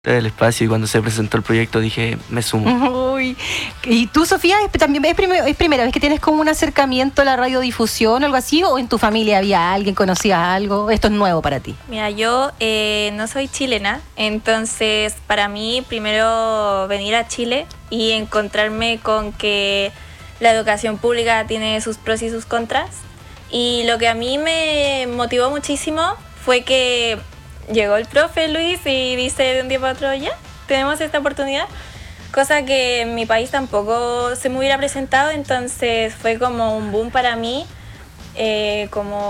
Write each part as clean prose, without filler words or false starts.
del espacio y cuando se presentó el proyecto dije, me sumo. Uy. ¿Y tú, Sofía, también es primera vez que tienes como un acercamiento a la radiodifusión o algo así? ¿O en tu familia había alguien, conocías algo? ¿Esto es nuevo para ti? Mira, yo no soy chilena, entonces para mí primero venir a Chile y encontrarme con que la educación pública tiene sus pros y sus contras. Y lo que a mí me motivó muchísimo fue que llegó el profe Luis y dice de un día para otro, ya, tenemos esta oportunidad, cosa que en mi país tampoco se me hubiera presentado, entonces fue como un boom para mí, se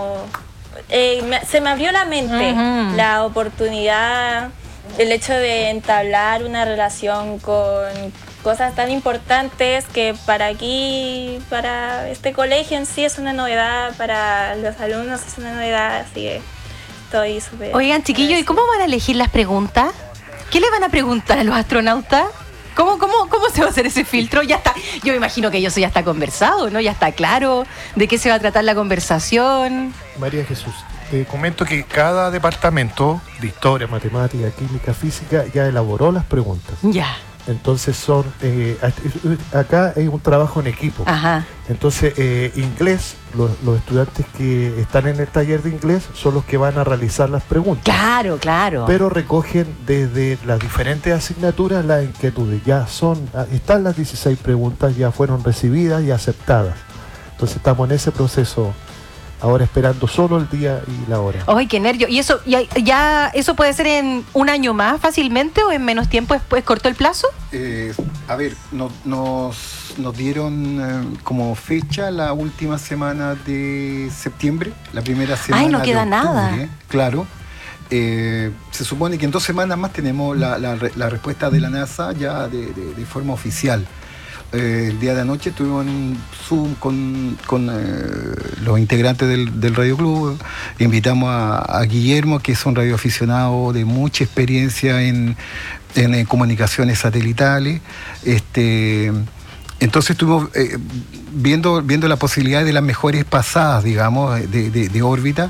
me abrió la mente, la oportunidad, el hecho de entablar una relación con cosas tan importantes que para aquí, para este colegio en sí es una novedad, para los alumnos es una novedad, así que estoy súper... Oigan, chiquillos, ¿y cómo van a elegir las preguntas? ¿Qué le van a preguntar a los astronautas? ¿Cómo se va a hacer ese filtro? Ya está, yo me imagino que eso ya está conversado, ¿no? Ya está claro de qué se va a tratar la conversación. María Jesús, te comento que cada departamento de historia, matemática, química, física ya elaboró las preguntas. Ya. Entonces acá hay un trabajo en equipo. Ajá. Entonces, inglés, los estudiantes que están en el taller de inglés son los que van a realizar las preguntas. Claro, claro. Pero recogen desde las diferentes asignaturas las inquietudes. Están las 16 preguntas, ya fueron recibidas y aceptadas. Entonces estamos en ese proceso. Ahora esperando solo el día y la hora. ¡Ay, qué nervio! ¿Y eso ya eso puede ser en un año más fácilmente o en menos tiempo? ¿Después cortó el plazo? A ver, nos dieron como fecha la última semana de septiembre, la primera semana. ¡Ay, no queda de octubre, nada! Claro. Se supone que en 2 semanas más tenemos la respuesta de la NASA ya de forma oficial. El día de anoche tuvimos un Zoom con los integrantes del Radio Club. Invitamos a Guillermo, que es un radioaficionado de mucha experiencia en comunicaciones satelitales. Entonces estuvimos viendo la posibilidad de las mejores pasadas, digamos, de órbita.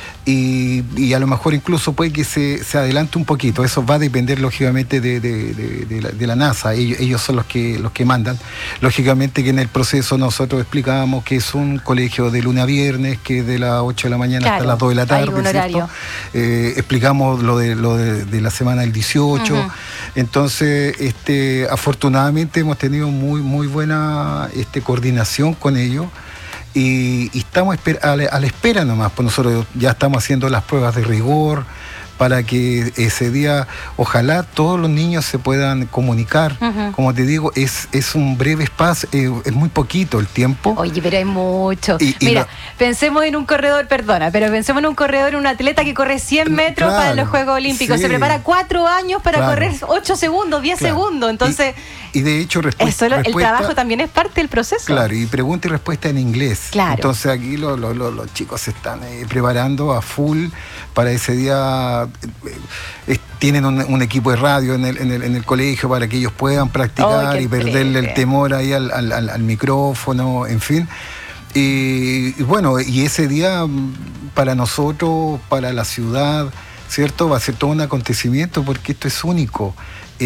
Y a lo mejor incluso puede que se adelante un poquito. Eso va a depender lógicamente de la NASA. Ellos son los que mandan. Lógicamente que en el proceso nosotros explicábamos que es un colegio de lunes a viernes, que es de las 8 de la mañana hasta las 2 de la tarde. Hay un horario. Explicamos lo de la semana del 18. Uh-huh. Entonces, afortunadamente hemos tenido muy buena coordinación con ellos. Y estamos a la espera nomás, pues nosotros ya estamos haciendo las pruebas de rigor para que ese día, ojalá todos los niños se puedan comunicar. Uh-huh. Como te digo, es un breve espacio, es muy poquito el tiempo. Oye, pero hay mucho. Mira, pensemos en un corredor, pensemos en un corredor, un atleta que corre 100 metros para los Juegos Olímpicos. Sí. Se prepara 4 años para correr 8 segundos, 10 segundos. Entonces, y de hecho, el trabajo también es parte del proceso. Claro, y pregunta y respuesta en inglés. Claro. Entonces aquí los chicos se están preparando a full para ese día. Tienen un equipo de radio en el colegio para que ellos puedan practicar y perderle el temor ahí al micrófono, en fin. Y bueno, y ese día para nosotros, para la ciudad, ¿cierto? Va a ser todo un acontecimiento porque esto es único.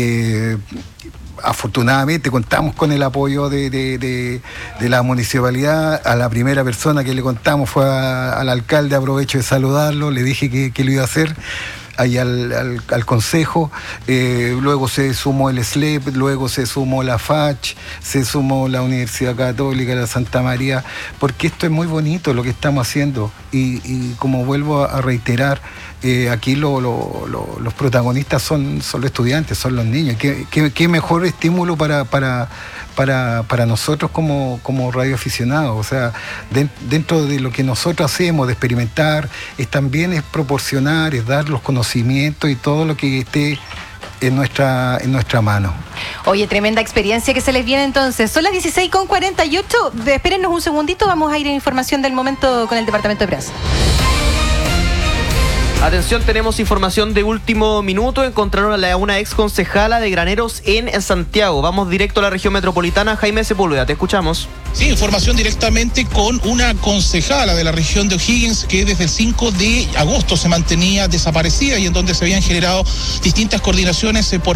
Afortunadamente contamos con el apoyo de la municipalidad. A la primera persona que le contamos fue al alcalde. Aprovecho de saludarlo, le dije que lo iba a hacer ahí al consejo. Luego se sumó el SLEP, luego se sumó la FACH, se sumó la Universidad Católica de la Santa María, porque esto es muy bonito lo que estamos haciendo y como vuelvo a reiterar, aquí los protagonistas son los estudiantes, son los niños. ¿Qué mejor estímulo para nosotros como radioaficionados? O sea, dentro de lo que nosotros hacemos, de experimentar, también es proporcionar, es dar los conocimientos y todo lo que esté en nuestra mano. Oye, tremenda experiencia que se les viene entonces. Son las 16:48. Espérennos un segundito, vamos a ir en información del momento con el Departamento de Prensa. Atención, tenemos información de último minuto. Encontraron a una ex concejala de Graneros en Santiago. Vamos directo a la región metropolitana. Jaime Sepúlveda, te escuchamos. Sí, información directamente con una concejala de la región de O'Higgins que desde el 5 de agosto se mantenía desaparecida y en donde se habían generado distintas coordinaciones por